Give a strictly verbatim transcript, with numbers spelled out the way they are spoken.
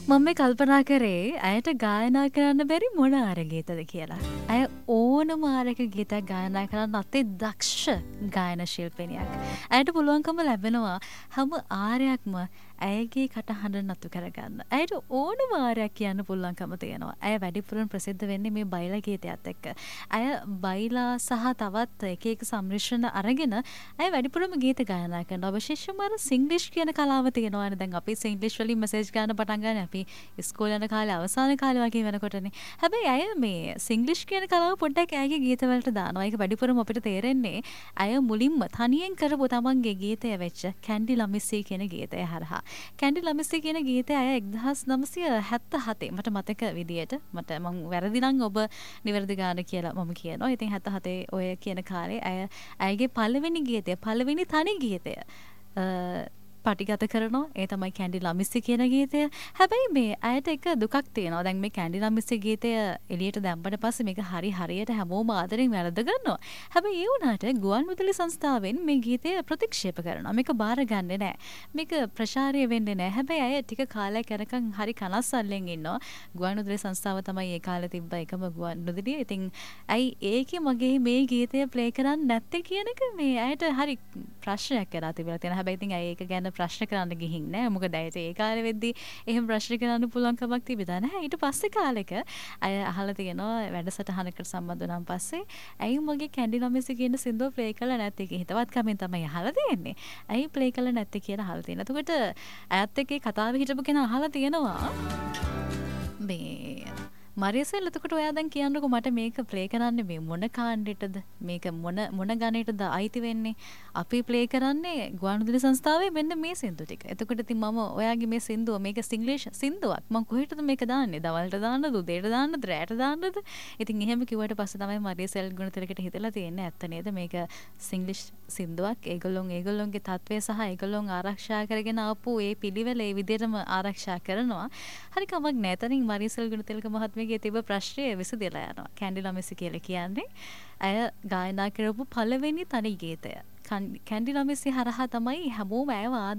මම මේ කල්පනා කරේ ඇයට ගායනා කරන්න බැරි මොන ආර ගීතද කියලා. ඇය ඕනම ආරක ගීතයක් ගායනා කරන්න අතේ දක්ෂ ගායන ශිල්පිනියක්. ඇයට පුළුවන්කම ලැබෙනවා හැම ආරයක්ම ඇයගේ කටහඬ නතු කරගන්න. ඇයට ඕනම ආරයක් කියන්න පුළුවන්කම තියෙනවා. ඇය වැඩිපුරම ප්‍රසිද්ධ වෙන්නේ මේ බයිලා ගීතයත් එක්ක. ඇය බයිලා සහ තවත් එක එක සම්මිශ්‍රණ අරගෙන ඇය වැඩිපුරම ගීත ගායනා කරනවා. විශේෂයෙන්ම අර සිංග්ලිෂ් කියන කලාව තියෙනවා. දැන් අපි සිංග්ලිෂ් වලින් මෙසේජ් ගන්න පටන් ගන්න අපි ඉස්කෝලේ යන කාලේ අවසාන කාලේ වගේ වෙනකොටනේ. හැබැයි අය මේ සිංග්ලිෂ් කියන කලාව පොඩ්ඩක් ඇයගේ ගීත වලට දානවා. ඒක වැඩිපුරම අපිට තේරෙන්නේ අය මුලින්ම තනියෙන් කරපු තමන්ගේ ගීතය වෙච්ච කැන්ඩි ලමිස්සී කියන ගීතය හරහා. කැන්ඩි ලමිස්සී කියන ගීතය අය එක්දහස් නවසිය හැත්තහතේ මට මතක විදියට මට මං වැරදි නම් ඔබ නිවැරදි ගාන කියලා මම කියනවා. ඉතින් හැත්තහතේ ඔය කියන කාලේ අය ඇයගේ පළවෙනි ගීතය පළවෙනි තනි ගීතය පටිගත කරනවා. ඒ තමයි කැන්ඩි ලමිස්සි කියන ගීතය. හැබැයි මේ ඇයට එක දුකක් තියෙනවා. දැන් මේ කැන්ඩි ලමිස්සි ගීතය එළියට දැම්මට පස්සේ මේක හරි හරියට හැමෝම ආදරෙන් වැළඳ ගන්නවා. හැබැයි ඒ වුණාට ගුවන්විදුලි සංස්ථාවෙන් මේ ගීතය ප්‍රතික්ෂේප කරනවා. මේක බාරගන්නේ නැහැ. මේක ප්‍රචාරය වෙන්නේ නැහැ. හැබැයි ඇය ටික කාලයක් යනකම් හරි කනස්සල්ලෙන් ඉන්නවා. ගුවන්විදුලි සංස්ථාව තමයි ඒ කාලේ තිබ්බ එකම ගුවන්විදුලිය. ඉතින් ඇයි ඒකේ මගේ මේ ගීතය ප්ලේ කරන්නේ නැත්තේ කියන එක මේ ඇයට හරි ප්‍රශ්නයක් කරලා තිබිලා තියෙනවා. හැබැයි ඉතින් ඇයි ඒක ගැන ප්‍රශ්න කරන්න ගිහින් නෑ. මොකද ඇයට ඒ කාලේ වෙද්දී එහෙම ප්‍රශ්න කරන්න පුළුවන් කමක් තිබිලා නැහැ. ඊට පස්සේ කාලෙක අය අහලා තියෙනවා වැඩසටහනකට සම්බන්ධ වුණාන් පස්සේ ඇයි මගේ කැන්ඩි ලමිස්සි කියන සින්දුව ප්ලේ කළා නැත්තේ කියලා හිතවත් කමෙන් තමයි අහලා තියෙන්නේ. ඇයි ප්ලේ කළා නැත්තේ කියලා අහලා තියෙනවා. එතකොට ඇයත් එක්ක කතාවේ හිටපු කෙනා අහලා තියෙනවා මේ මරියසෙල් එතකොට ඔයා දැන් කියන්නකෝ මට මේක ප්ලේ කරන්නේ මේ මොන කාණ්ඩෙටද මේක මොන මොන ගණේටද අයිති වෙන්නේ අපි ප්ලේ කරන්නේ ගුවන්විදුලි සංස්ථාවේ මෙන්න මේ සින්දු ටික. එතකොට ඉතින් මම ඔයාගේ මේ සින්දුව මේක සිංග්ලිෂ් සින්දුවක් මම කොහෙටද මේක දාන්නේ? දවල්ට දාන්නද උදේට දාන්නද රැට දාන්නද? ඉතින් එහෙම කිව්වට පස්සේ තමයි මරියසෙල් ගුණතිලකට හිතලා තියෙන්නේ ඇත්ත නේද මේක සිංග්ලිෂ් සින්දුවක්. ඒගොල්ලොන් ඒගොල්ලොන්ගේ තත්වය සහ ඒගොල්ලොන් ආරක්ෂා කරගෙන ආපු ඒ පිළිවෙල ඒ විදිහටම ආරක්ෂා කරනවා. හරි කමක් නැහැ. එතනින් මරියසෙල් ගුණතිලක මහත්මිය ගේ තිබ්බ ප්‍රශ්නය විසඳලා යනවා. කැන්ඩි ලමිස්සි කියලා කියන්නේ අය ගායනා කරපු පළවෙනි තනි ගීතය. කැන්ඩි ලමිස්සි හරහා තමයි හැමෝම ඇයව